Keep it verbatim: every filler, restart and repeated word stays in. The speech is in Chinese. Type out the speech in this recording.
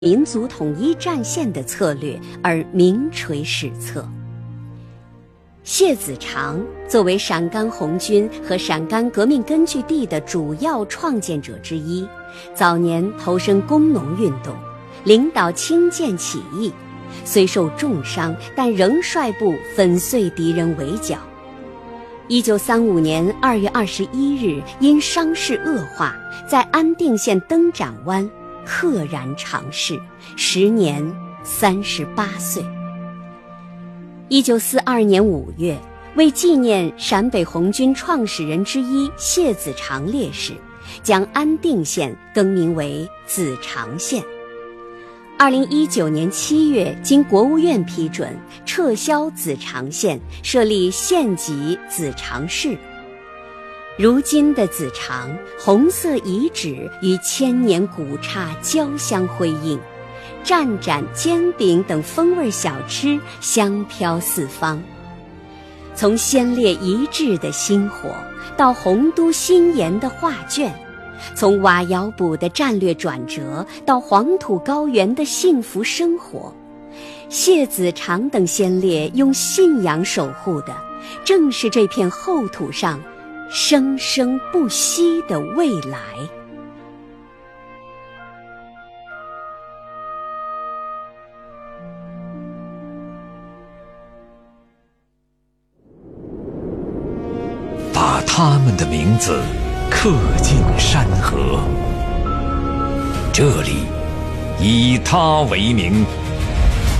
民族统一战线的策略而名垂史册。谢子长作为陕甘红军和陕甘革命根据地的主要创建者之一，早年投身工农运动，领导清涧起义，虽受重伤，但仍率部粉碎敌人围剿。一九三五年二月二十一日，因伤势恶化，在安定县灯盏湾溘然长逝，时年三十八岁。一九四二年五月，为纪念陕北红军创始人之一谢子长烈士，将安定县更名为子长县。二零一九年七月，经国务院批准，撤销子长县，设立县级子长市。如今的子长，红色遗址与千年古刹交相辉映，蘸盏、煎饼等风味小吃香飘四方。从先烈遗志的薪火，到洪都新岩的画卷，从瓦窑堡的战略转折到黄土高原的幸福生活，谢子长等先烈用信仰守护的，正是这片厚土上生生不息的未来。 把他们的名字刻进山河，这里以他为名，